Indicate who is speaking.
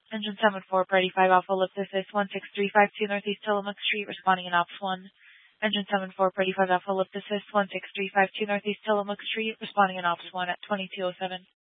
Speaker 1: Engine 7-4 for 85 Alpha, lift assist 16352 Northeast Tillamook Street, responding in Ops 1. Engine 7-4 for 85 Alpha, lift assist 16352 Northeast Tillamook Street, responding in Ops 1 at 2207.